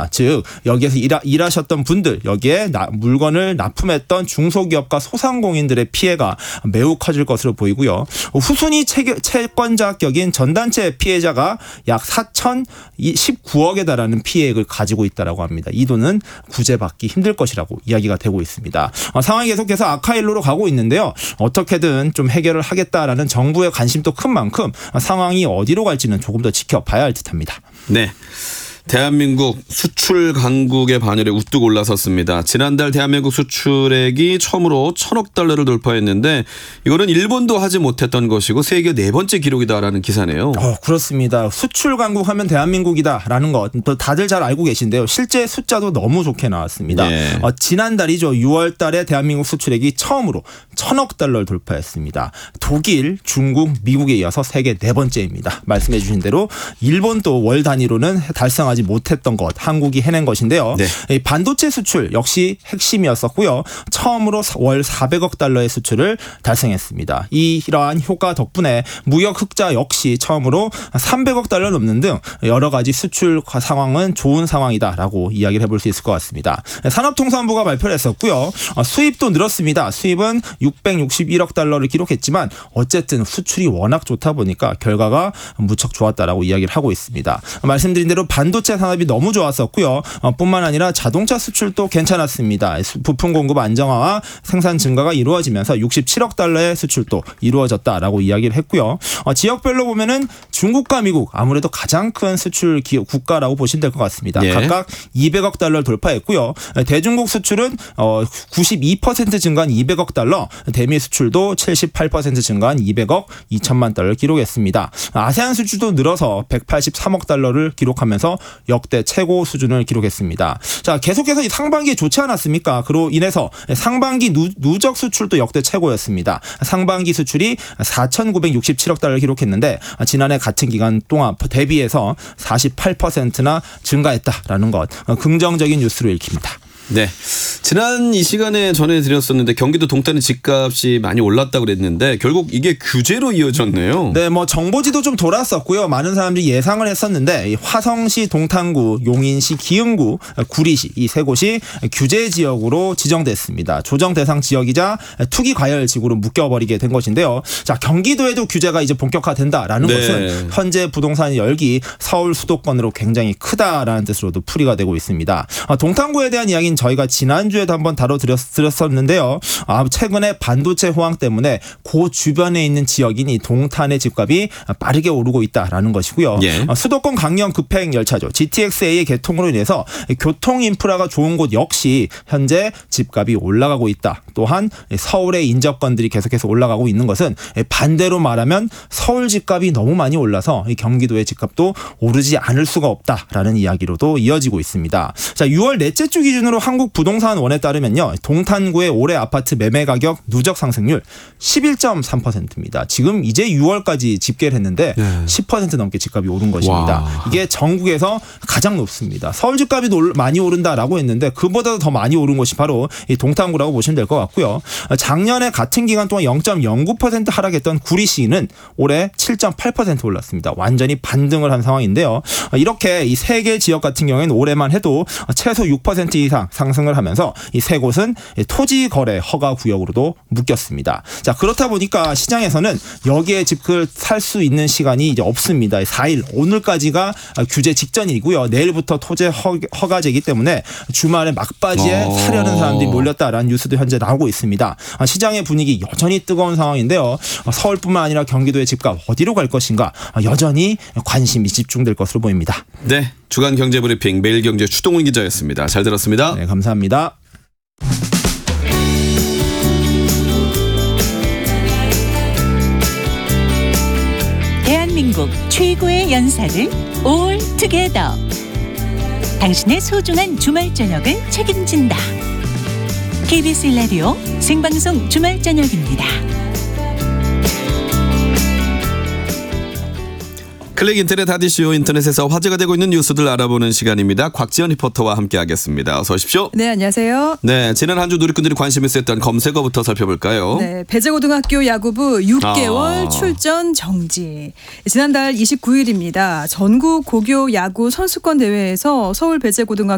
즉 여기에서 일하셨던 분들, 여기에 물건을 납품했던 중소기업과 소상공인들의 피해가 매우 커질 것으로 보이고요. 후순위 채권자격인 전단체 피해자가 약 4,019억에 달하는 피해액을 가지고 있다라고 합니다. 이 돈은 구제받기 힘들 것이라고 이야기가 되고 있습니다. 상황이 계속해서 악화일로로 가고 있는데요. 어떻게든 좀 해결을 하겠다라는 정부의 관심도 큰 만큼 상황이 어디로 갈지는 조금 더 지켜봐야 할 듯합니다. 네. 대한민국 수출 강국의 반열에 우뚝 올라섰습니다. 지난달 대한민국 수출액이 처음으로 1,000억 달러를 돌파했는데 이거는 일본도 하지 못했던 것이고 세계 네 번째 기록이다라는 기사네요. 그렇습니다. 수출 강국 하면 대한민국이다라는 것 다들 잘 알고 계신데요. 실제 숫자도 너무 좋게 나왔습니다. 네. 지난달이죠. 6월 달에 대한민국 수출액이 처음으로 1,000억 달러를 돌파했습니다. 독일, 중국, 미국에 이어서 세계 네 번째입니다. 말씀해 주신 대로 일본도 월 단위로는 달성하지 못했던 것, 한국이 해낸 것인데요. 네. 반도체 수출 역시 핵심이었었고요. 처음으로 월 400억 달러의 수출을 달성했습니다. 이러한 효과 덕분에 무역 흑자 역시 처음으로 300억 달러 넘는 등 여러 가지 수출 상황은 좋은 상황이다라고 이야기를 해볼 수 있을 것 같습니다. 산업통상부가 발표를 했었고요. 수입도 늘었습니다. 수입은 661억 달러를 기록했지만 어쨌든 수출이 워낙 좋다 보니까 결과가 무척 좋았다라고 이야기를 하고 있습니다. 말씀드린 대로 반도체 산업이 너무 좋았었고요. 뿐만 아니라 자동차 수출도 괜찮았습니다. 부품 공급 안정화와 생산 증가가 이루어지면서 67억 달러의 수출도 이루어졌다라고 이야기를 했고요. 지역별로 보면은 중국과 미국 아무래도 가장 큰 수출 국가라고 보시면 될 것 같습니다. 예. 각각 200억 달러를 돌파했고요. 대중국 수출은 92% 증가한 200억 달러, 대미 수출도 78% 증가한 200억 2천만 달러를 기록했습니다. 아세안 수출도 늘어서 183억 달러를 기록하면서 역대 최고 수준을 기록했습니다. 자, 계속해서 이 상반기에 좋지 않았습니까? 그로 인해서 상반기 누적 수출도 역대 최고였습니다. 상반기 수출이 4,967억 달러를 기록했는데 지난해 같은 기간 동안 대비해서 48%나 증가했다라는 것, 긍정적인 뉴스로 읽힙니다. 네. 지난 이 시간에 전해드렸었는데 경기도 동탄의 집값이 많이 올랐다고 그랬는데 결국 이게 규제로 이어졌네요. 네, 정보지도 좀 돌았었고요. 많은 사람들이 예상을 했었는데 화성시, 동탄구, 용인시, 기흥구, 구리시 이 세 곳이 규제 지역으로 지정됐습니다. 조정 대상 지역이자 투기 과열 지구로 묶여버리게 된 것인데요. 자, 경기도에도 규제가 이제 본격화된다라는 네. 것은 현재 부동산 열기 서울 수도권으로 굉장히 크다라는 뜻으로도 풀이가 되고 있습니다. 동탄구에 대한 이야기는 저희가 지난주에도 한번 다뤄드렸었는데요. 최근에 반도체 호황 때문에 그 주변에 있는 지역인 이 동탄의 집값이 빠르게 오르고 있다라는 것이고요. 예. 수도권 강령 급행 열차죠. GTX-A의 개통으로 인해서 교통 인프라가 좋은 곳 역시 현재 집값이 올라가고 있다. 또한 서울의 인접권들이 계속해서 올라가고 있는 것은 반대로 말하면 서울 집값이 너무 많이 올라서 경기도의 집값도 오르지 않을 수가 없다라는 이야기로도 이어지고 있습니다. 자, 6월 넷째 주 기준으로 한국부동산원에 따르면요. 동탄구의 올해 아파트 매매 가격 누적 상승률 11.3%입니다. 지금 이제 6월까지 집계를 했는데 10% 넘게 집값이 오른 것입니다. 와. 이게 전국에서 가장 높습니다. 서울 집값이 많이 오른다라고 했는데 그보다 더 많이 오른 것이 바로 이 동탄구라고 보시면 될 것 같고요. 작년에 같은 기간 동안 0.09% 하락했던 구리시는 올해 7.8% 올랐습니다. 완전히 반등을 한 상황인데요. 이렇게 이 세 개 지역 같은 경우에는 올해만 해도 최소 6% 이상 상승을 하면서 이 세 곳은 토지 거래 허가 구역으로도 묶였습니다. 자, 그렇다 보니까 시장에서는 여기에 집을 살 수 있는 시간이 이제 없습니다. 4일 오늘까지가 규제 직전이고요. 내일부터 토지 허가제이기 때문에 주말에 막바지에 사려는 사람들이 몰렸다라는 뉴스도 현재 나오고 있습니다. 시장의 분위기 여전히 뜨거운 상황인데요. 서울뿐만 아니라 경기도의 집값 어디로 갈 것인가 여전히 관심이 집중될 것으로 보입니다. 네, 주간 경제브리핑 매일경제 추동훈 기자였습니다. 잘 들었습니다. 네, 감사합니다. 대한민국 최고의 연사를 올 투게더. 당신의 소중한 주말 저녁을 책임진다. KBS 라디오 생방송 주말 저녁입니다. 클릭 인터넷 하디쇼 인터넷에서 화제가 되고 있는 뉴스들 알아보는 시간입니다. 곽지연 리포터와 함께하겠습니다. 어서 오십시오. 네, 안녕하세요. 네, 지난 한 주 누리꾼들이 관심 있었던 검색어부터 살펴볼까요? 네, 배재고등학교 야구부 6개월 출전 정지. 지난달 29일입니다. 전국 고교 야구 선수권 대회에서 서울 배재고등학교